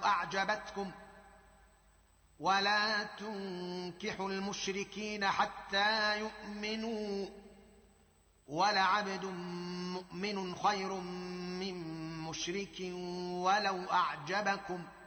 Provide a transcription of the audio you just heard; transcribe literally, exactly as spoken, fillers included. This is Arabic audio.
أعجبتكم ولا تنكحوا المشركين حتى يؤمنوا ولعبد مؤمن خير من مشرك ولو أعجبكم